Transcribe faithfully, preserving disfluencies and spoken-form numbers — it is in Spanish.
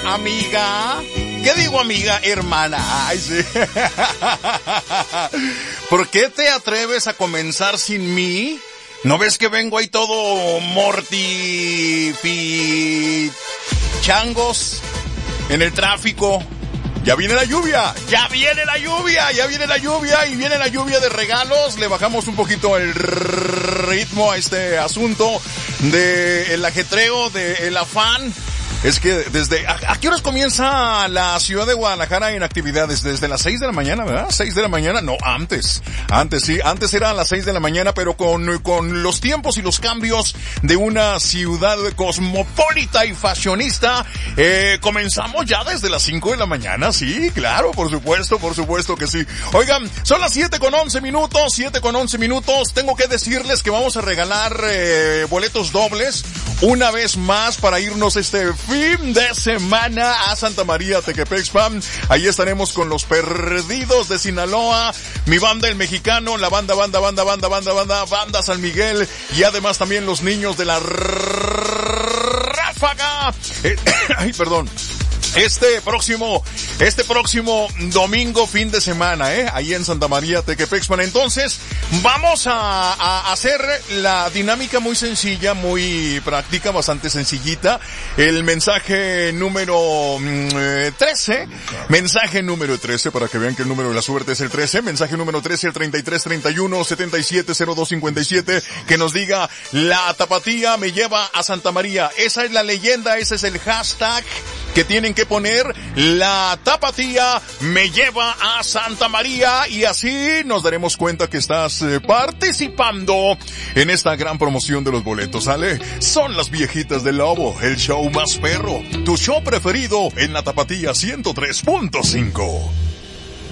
amiga. ¿Qué digo, amiga? Hermana. Ay, sí. ¿Por qué te atreves a comenzar sin mí? ¿No ves que vengo ahí todo mortifichangos en el tráfico? Ya viene la lluvia, ya viene la lluvia, ya viene la lluvia y viene la lluvia de regalos. Le bajamos un poquito el ritmo a este asunto del ajetreo, del afán. Es que desde, ¿a, ¿a qué horas comienza la ciudad de Guadalajara en actividades? Desde las seis de la mañana, ¿verdad? ¿seis de la mañana? No, antes. Antes, sí. Antes era a las seis de la mañana, pero con, con los tiempos y los cambios de una ciudad cosmopolita y fashionista, eh, comenzamos ya desde las cinco de la mañana. Sí, claro, por supuesto, por supuesto que sí. Oigan, son las siete con once minutos, siete con once minutos. Tengo que decirles que vamos a regalar, eh, boletos dobles una vez más para irnos este fin de semana a Santa María Tequepexpan. Ahí estaremos con los Perdidos de Sinaloa, mi banda El Mexicano, la banda, banda, banda, banda, banda, banda, banda San Miguel y además también los niños de la Ráfaga. Eh, ay, perdón. Este próximo, este próximo domingo, fin de semana, eh, ahí en Santa María Tequepexpan. Entonces, vamos a, a hacer la dinámica muy sencilla, muy práctica, bastante sencillita. El mensaje número eh, trece, mensaje número trece, para que vean que el número de la suerte es el trece, mensaje número trece, el treinta y tres, treinta y uno, setenta y siete, cero dos, cincuenta y siete, que nos diga, la tapatía me lleva a Santa María. Esa es la leyenda, ese es el hashtag que tienen que poner, la tapatía me lleva a Santa María, y así nos daremos cuenta que estás eh, participando en esta gran promoción de los boletos, ¿sale? Son las viejitas del lobo, el show más perro, tu show preferido en la tapatía ciento tres punto cinco.